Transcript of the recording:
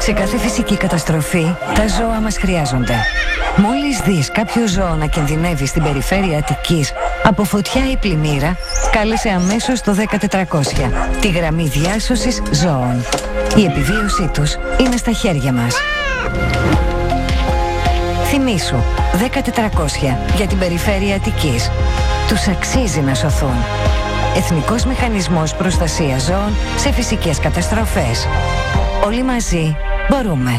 Σε κάθε φυσική καταστροφή, τα ζώα μας χρειάζονται. Μόλις δεις κάποιο ζώο να κινδυνεύει στην περιφέρεια Αττικής από φωτιά ή πλημμύρα, κάλεσε αμέσως το 10400, τη γραμμή διάσωσης ζώων. Η επιβίωσή τους είναι στα χέρια μας. Θυμήσου, 10400 για την περιφέρεια Αττικής. Τους αξίζει να σωθούν. Εθνικός Μηχανισμός Προστασίας Ζώων σε φυσικές καταστροφές. Όλοι μαζί μπορούμε.